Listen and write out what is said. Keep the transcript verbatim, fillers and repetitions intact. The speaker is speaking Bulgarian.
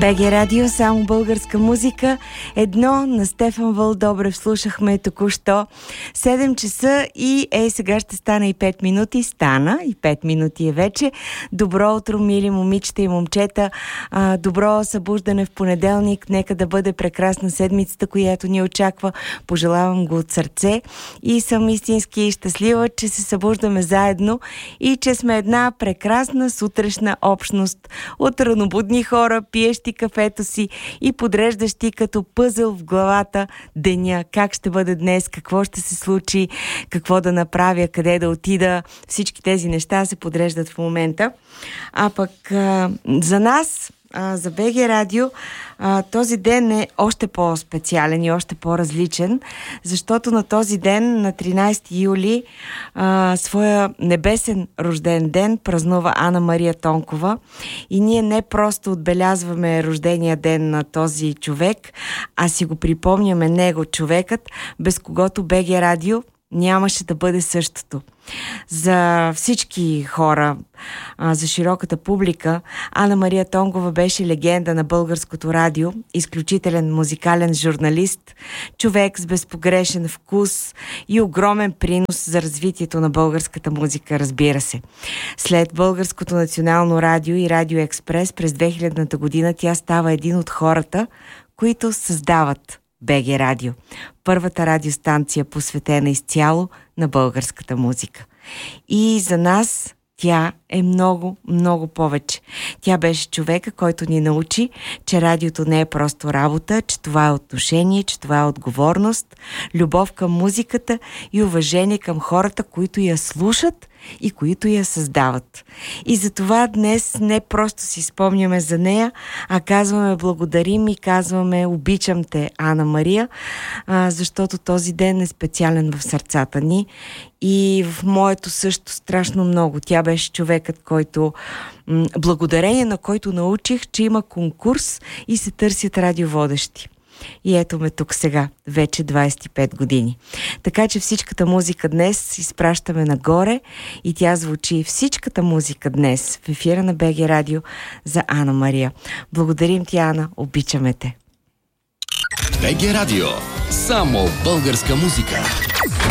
БГ Радио, само българска музика. Едно на Стефан Вълдобрев слушахме току-що. седем часа и ей сега ще стане и пет минути. Стана и пет минути е вече. Добро утро, мили момичета и момчета. А, добро събуждане в понеделник. Нека да бъде прекрасна седмицата, която ни очаква. Пожелавам го от сърце и съм истински щастлива, че се събуждаме заедно и че сме една прекрасна сутрешна общност от ранобудни хора, пиещи кафето си и подреждащи като пъзъл в главата деня. Как ще бъде днес, какво ще се случи, какво да направя, къде да отида. Всички тези неща се подреждат в момента. А пък а, за нас, а, за БГ Радио, а, този ден е още по-специален и още по-различен, защото на този ден, на тринайсети юли, а, своя небесен рожден ден празнува Ана Мария Тонкова. И ние не просто отбелязваме рождения ден на този човек, а си го припомняме него, човекът, без когото БГ Радио нямаше да бъде същото. За всички хора, за широката публика, Ана Мария Тонкова беше легенда на българското радио, изключителен музикален журналист, човек с безпогрешен вкус и огромен принос за развитието на българската музика, разбира се. След Българското национално радио и Радио Експрес през две хилядната година тя става един от хората, които създават БГ Радио. Първата радиостанция, посветена изцяло на българската музика. И за нас тя е много, много повече. Тя беше човека, който ни научи, че радиото не е просто работа, че това е отношение, че това е отговорност, любов към музиката и уважение към хората, които я слушат и които я създават. И затова днес не просто си спомняме за нея, а казваме благодарим и казваме обичам те, Ана Мария, а, защото този ден е специален в сърцата ни и в моето също страшно много. Тя беше човекът, който м- благодарение на който научих, че има конкурс и се търсят радиоводещи. И ето ме тук сега, вече двайсет и пет години. Така че всичката музика днес изпращаме нагоре и тя звучи всичката музика днес в ефира на БГ Радио за Ана Мария. Благодарим ти, Ана, обичаме те. БГ Радио, само българска музика.